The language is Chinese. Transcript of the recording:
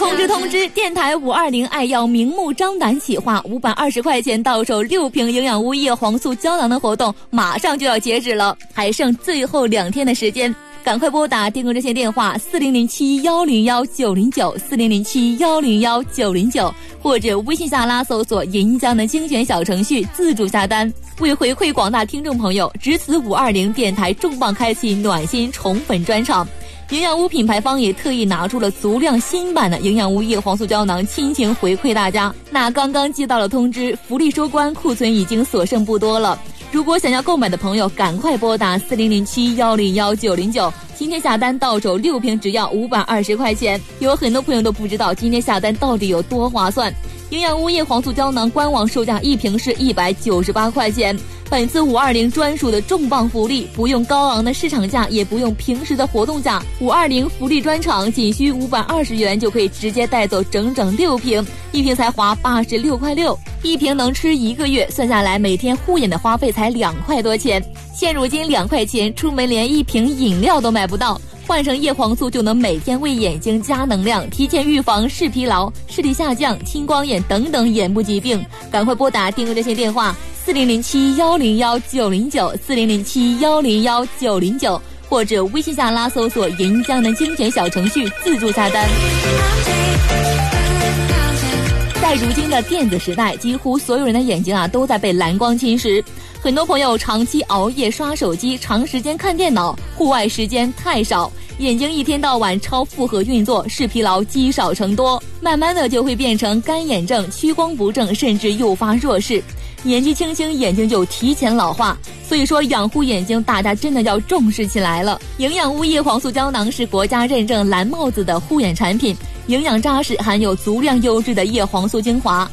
通知！电台520爱要明目张胆企划520块钱到手6瓶营养屋叶黄素胶囊的活动马上就要截止了，还剩最后2天的时间，赶快拨打订购热线电话4007-101-909，4007-101-909，或者微信下拉搜索银江的精选小程序自助下单。为回馈广大听众朋友，值此520电台重磅开启暖心宠粉专场。营养屋品牌方也特意拿出了足量新版的营养屋叶黄素胶囊，亲情回馈大家。那刚刚接到了通知，福利收官，库存已经所剩不多了。如果想要购买的朋友，赶快拨打4007-101-909，今天下单到手6瓶只要520块钱。有很多朋友都不知道今天下单到底有多划算。营养屋叶黄素胶囊官网售价1瓶是198块钱，本次520专属的重磅福利，不用高昂的市场价，也不用平时的活动价，520福利专场仅需520元就可以直接带走整整6瓶，1瓶才划86块6，1瓶能吃1个月，算下来每天护眼的花费才2块多钱。现如今2块钱出门连1瓶饮料都买不到，换成叶黄素就能每天为眼睛加能量，提前预防视疲劳、视力下降、青光眼等等眼部疾病。赶快拨打订购热线电话4007-101-909，4007-101-909，或者微信下拉搜索银江的精选小程序自助下单。在如今的电子时代，几乎所有人的眼睛都在被蓝光侵蚀。很多朋友长期熬夜刷手机，长时间看电脑，户外时间太少，眼睛一天到晚超负荷运作，视疲劳积少成多，慢慢的就会变成干眼症、屈光不正，甚至诱发弱视。年纪轻轻眼睛就提前老化，所以说养护眼睛大家真的要重视起来了。营养屋叶黄素胶囊是国家认证蓝帽子的护眼产品，营养扎实，含有足量优质的叶黄素精华，